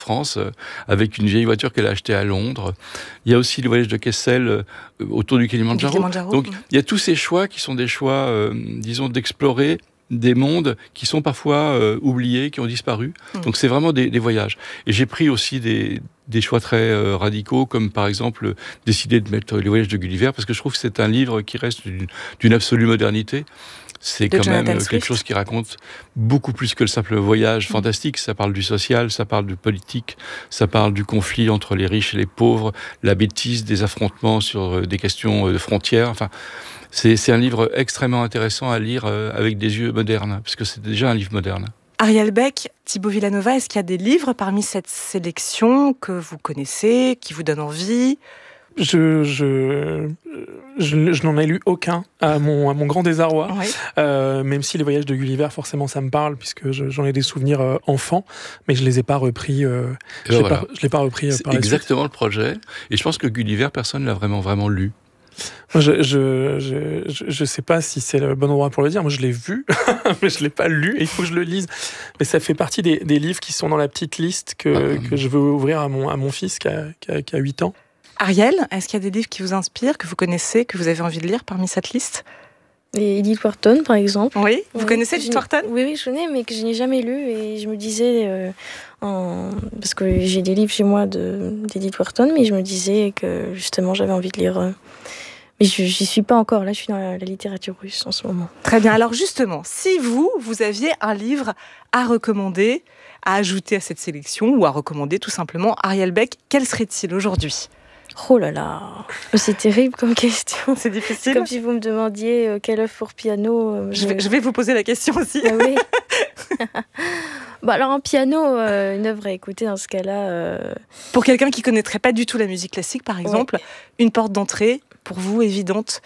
France, avec une vieille voiture qu'elle a achetée à Londres. Il y a aussi le voyage de Kessel autour du Kilimandjaro. Donc, il y a tous ces choix qui sont des choix, disons, d'explorer des mondes qui sont parfois oubliés, qui ont disparu. Donc, c'est vraiment des voyages. Et j'ai pris aussi des choix très radicaux, comme par exemple décider de mettre les voyages de Gulliver, parce que je trouve que c'est un livre qui reste d'une absolue modernité. C'est quand même quelque chose qui raconte beaucoup plus que le simple voyage fantastique. Ça parle du social, ça parle du politique, ça parle du conflit entre les riches et les pauvres, la bêtise, des affrontements sur des questions de frontières. Enfin, c'est un livre extrêmement intéressant à lire avec des yeux modernes, parce que c'est déjà un livre moderne. Ariel Beck, Thibaut Villanova, est-ce qu'il y a des livres parmi cette sélection que vous connaissez, qui vous donnent envie ? Je n'en ai lu aucun, à mon grand désarroi. Oui. Même si les voyages de Gulliver, forcément, ça me parle, puisque j'en ai des souvenirs enfants, mais je les ai pas repris. Je l'ai pas repris par la suite. C'est exactement le projet. Et je pense que Gulliver, personne l'a vraiment lu. Je sais pas si c'est le bon endroit pour le dire. Moi, je l'ai vu, mais je l'ai pas lu. Et il faut que je le lise. Mais ça fait partie des livres qui sont dans la petite liste que je veux ouvrir à mon fils qui a 8 ans. Ariel, est-ce qu'il y a des livres qui vous inspirent, que vous connaissez, que vous avez envie de lire parmi cette liste ? Edith Wharton, par exemple. Oui, vous connaissez Edith Wharton ? Oui, je connais, mais que je n'ai jamais lu. Et je me disais, parce que j'ai des livres chez moi d'Edith Wharton, mais je me disais que justement j'avais envie de lire. Mais je n'y suis pas encore, là je suis dans la littérature russe en ce moment. Très bien, alors justement, si vous aviez un livre à recommander, à ajouter à cette sélection, ou à recommander tout simplement Ariel Beck, quel serait-il aujourd'hui ? Oh là là, c'est terrible comme question. C'est difficile. C'est comme si vous me demandiez quelle œuvre pour piano. Je vais vous poser la question aussi. Ah oui. Alors en piano, une œuvre à écouter dans ce cas-là. Pour quelqu'un qui connaîtrait pas du tout la musique classique, par exemple, une porte d'entrée pour vous évidente.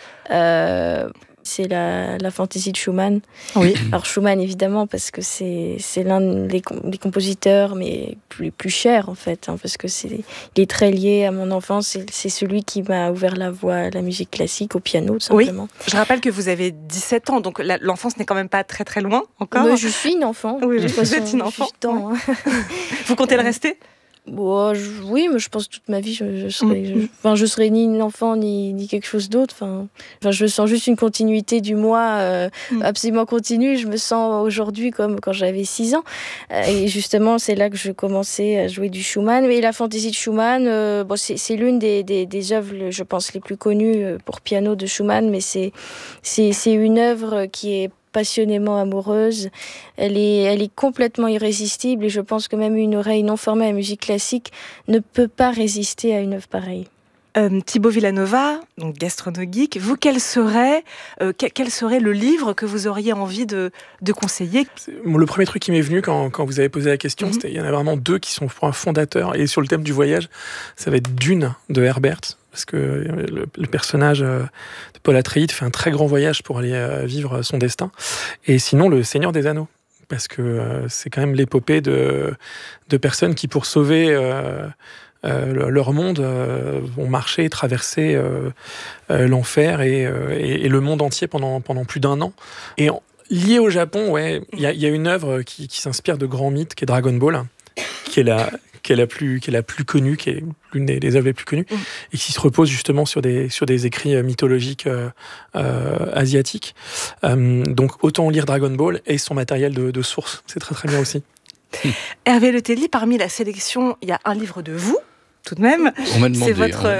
C'est la fantaisie de Schumann. Oui. Alors Schumann, évidemment, parce que c'est l'un des compositeurs mais les plus chers, en fait, parce que il est très lié à mon enfance. C'est celui qui m'a ouvert la voie à la musique classique, au piano, tout simplement. Oui. Je rappelle que vous avez 17 ans, donc l'enfance n'est quand même pas très très loin encore. Mais je suis une enfant. Oui, vous êtes une enfant. Vous comptez le rester ? Oui, mais je pense que toute ma vie, je serai ni une enfant, ni quelque chose d'autre. Je sens juste une continuité du moi absolument continue. Je me sens aujourd'hui comme quand j'avais 6 ans. Et justement, c'est là que je commençais à jouer du Schumann. Mais la fantaisie de Schumann, c'est l'une des œuvres, je pense, les plus connues pour piano de Schumann. Mais c'est une œuvre qui est passionnément amoureuse, elle est complètement irrésistible et je pense que même une oreille non formée à la musique classique ne peut pas résister à une œuvre pareille. Thibaut Villanova, donc gastronogeek, vous, quel serait le livre que vous auriez envie de conseiller ? Le premier truc qui m'est venu quand vous avez posé la question, c'était il y en a vraiment 2 qui sont pour un fondateur et sur le thème du voyage, ça va être Dune de Herbert. Parce que le personnage de Paul Atreides fait un très grand voyage pour aller vivre son destin. Et sinon, le Seigneur des Anneaux. Parce que c'est quand même l'épopée de personnes qui, pour sauver leur monde, vont marcher et traverser l'enfer et le monde entier pendant plus d'1 an. Et lié au Japon, il y a une œuvre qui s'inspire de grands mythes, qui est Dragon Ball, qui est la plus connue, qui est l'une des œuvres les plus connues, et qui se repose justement sur des écrits mythologiques asiatiques. Donc autant lire Dragon Ball et son matériel de source, c'est très très bien aussi. Hervé Le Tellier, parmi la sélection, il y a un livre de vous, tout de même. On m'a demandé.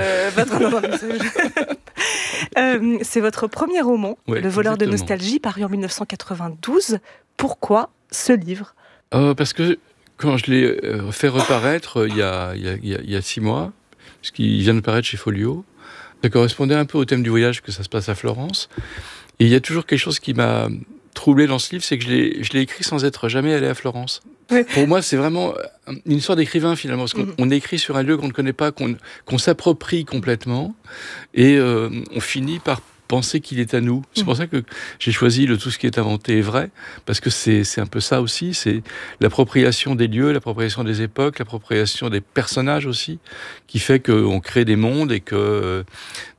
C'est votre premier roman, Le voleur de nostalgie, paru en 1992. Pourquoi ce livre ? Parce que quand je l'ai fait reparaître il y a 6 mois, puisqu'il vient de paraître chez Folio, ça correspondait un peu au thème du voyage, que ça se passe à Florence. Et il y a toujours quelque chose qui m'a troublé dans ce livre, c'est que je l'ai écrit sans être jamais allé à Florence. Oui. Pour moi, c'est vraiment une histoire d'écrivain, finalement, parce qu'on écrit sur un lieu qu'on ne connaît pas, qu'on s'approprie complètement, et on finit par penser qu'il est à nous. C'est pour ça que j'ai choisi le Tout ce qui est inventé est vrai, parce que c'est un peu ça aussi, c'est l'appropriation des lieux, l'appropriation des époques, l'appropriation des personnages aussi, qui fait qu'on crée des mondes et que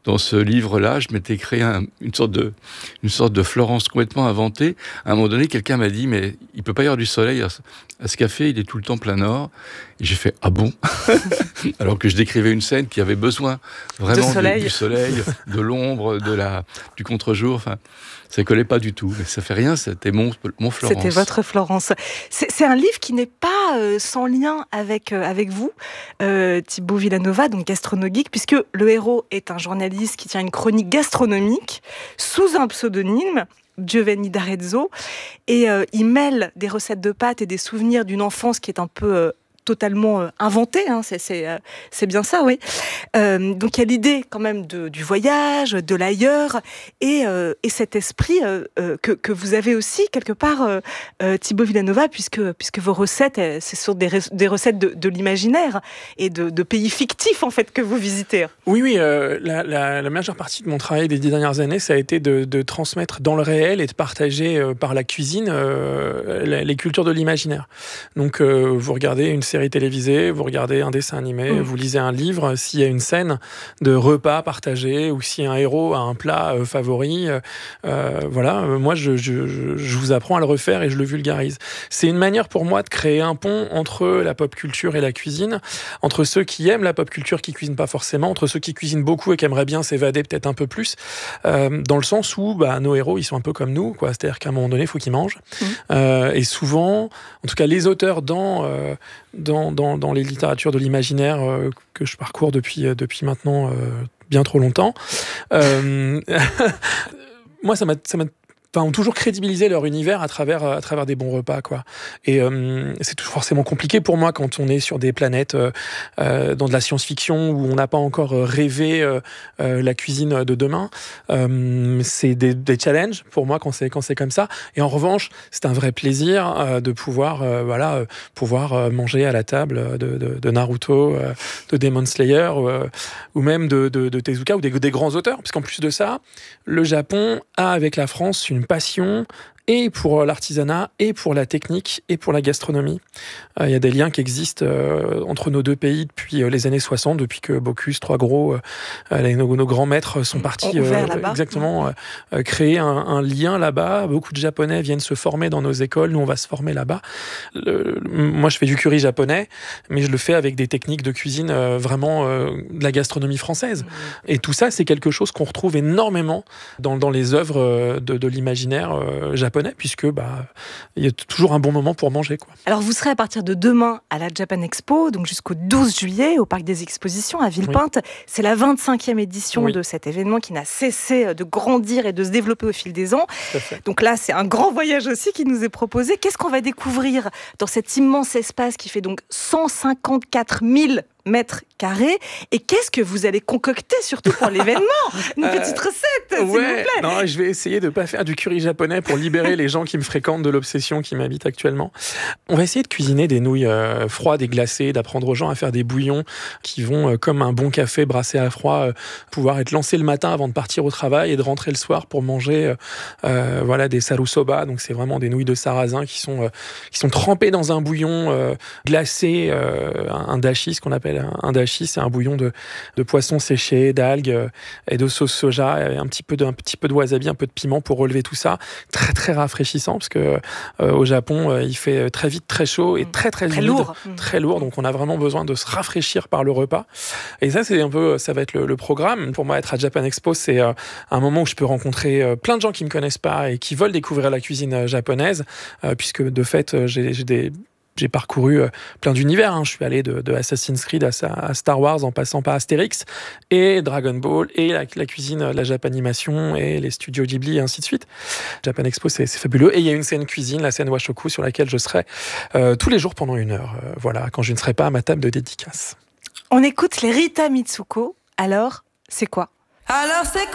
dans ce livre-là, je m'étais créé une sorte de Florence complètement inventée. À un moment donné, quelqu'un m'a dit, mais il peut pas y avoir du soleil à ce café, il est tout le temps plein nord. Et j'ai fait, ah bon? Alors que je décrivais une scène qui avait besoin vraiment du soleil, de l'ombre, du contre-jour. Enfin, ça collait pas du tout. Mais ça fait rien, c'était mon Florence. C'était votre Florence. C'est un livre qui n'est pas sans lien avec vous, Thibaut Villanova, donc gastronogeek, puisque le héros est un journaliste qui tient une chronique gastronomique sous un pseudonyme, Giovanni d'Arezzo, et il mêle des recettes de pâtes et des souvenirs d'une enfance qui est un peu totalement inventée, hein, c'est bien ça, oui. Donc il y a l'idée quand même du voyage, de l'ailleurs, et cet esprit que vous avez aussi quelque part, Thibaut Villanova, puisque vos recettes, ce sont des recettes de l'imaginaire et de pays fictifs en fait que vous visitez. Oui, la majeure partie de mon travail des 10 dernières années, ça a été de transmettre dans le réel et de partager par la cuisine les cultures de l'imaginaire. Donc vous regardez une série télévisée, vous regardez un dessin animé, vous lisez un livre, s'il y a une scène de repas partagé ou si un héros a un plat favori, moi je vous apprends à le refaire et je le vulgarise. C'est une manière pour moi de créer un pont entre la pop culture et la cuisine, entre ceux qui aiment la pop culture qui cuisinent pas forcément, entre ceux qui cuisinent beaucoup et qui aimeraient bien s'évader peut-être un peu plus, dans le sens où nos héros ils sont un peu comme nous, quoi. C'est-à-dire qu'à un moment donné il faut qu'ils mangent. Et souvent, en tout cas les auteurs dans les littératures de l'imaginaire que je parcours depuis maintenant bien trop longtemps. Moi, ont toujours crédibilisé leur univers à travers des bons repas, quoi. Et c'est toujours forcément compliqué pour moi quand on est sur des planètes dans de la science-fiction où on n'a pas encore rêvé la cuisine de demain. C'est des challenges pour moi quand c'est comme ça. Et en revanche, c'est un vrai plaisir de pouvoir manger à la table de Naruto, de Demon Slayer ou même de Tezuka ou des grands auteurs. Parce qu'en plus de ça, le Japon a avec la France une passion et pour l'artisanat, et pour la technique, et pour la gastronomie. Il y a des liens qui existent entre nos deux pays depuis les années 60, depuis que Bocuse, Trois Gros, nos grands maîtres sont partis créer un lien là-bas. Beaucoup de Japonais viennent se former dans nos écoles, nous on va se former là-bas. Moi je fais du curry japonais, mais je le fais avec des techniques de cuisine vraiment de la gastronomie française. Et tout ça, c'est quelque chose qu'on retrouve énormément dans les œuvres de l'imaginaire japonais, puisque il y a toujours un bon moment pour manger, quoi. Alors vous serez à partir de demain à la Japan Expo, donc jusqu'au 12 juillet au Parc des Expositions à Villepinte. Oui. C'est la 25e édition de cet événement qui n'a cessé de grandir et de se développer au fil des ans. Donc là, c'est un grand voyage aussi qui nous est proposé. Qu'est-ce qu'on va découvrir dans cet immense espace qui fait donc 154 000 mètres carrés, et qu'est-ce que vous allez concocter surtout pour l'événement? Une petite recette, s'il vous plaît. Non, je vais essayer de ne pas faire du curry japonais pour libérer les gens qui me fréquentent de l'obsession qui m'habite actuellement. On va essayer de cuisiner des nouilles froides et glacées, d'apprendre aux gens à faire des bouillons qui vont, comme un bon café brassé à froid, pouvoir être lancés le matin avant de partir au travail et de rentrer le soir pour manger des sarusoba. Donc c'est vraiment des nouilles de sarrasin qui sont trempées dans un bouillon glacé, un dashi, ce qu'on appelle un dashi, c'est un bouillon de poisson séché, d'algues et de sauce soja, et un petit peu de wasabi, un peu de piment pour relever tout ça. Très très rafraîchissant parce que au Japon, il fait très vite très chaud et très humide, très lourd. Donc on a vraiment besoin de se rafraîchir par le repas. Et ça, ça va être le programme. Pour moi, être à Japan Expo, c'est un moment où je peux rencontrer plein de gens qui me connaissent pas et qui veulent découvrir la cuisine japonaise, puisque de fait, j'ai parcouru plein d'univers. Je suis allé de Assassin's Creed à Star Wars en passant par Astérix et Dragon Ball et la cuisine, la Japanimation et les studios Ghibli et ainsi de suite. Japan Expo, c'est fabuleux. Et il y a une scène cuisine, la scène Washoku, sur laquelle je serai tous les jours pendant 1 heure. Quand je ne serai pas à ma table de dédicace. On écoute les Rita Mitsuko. Alors, c'est quoi? Alors, c'est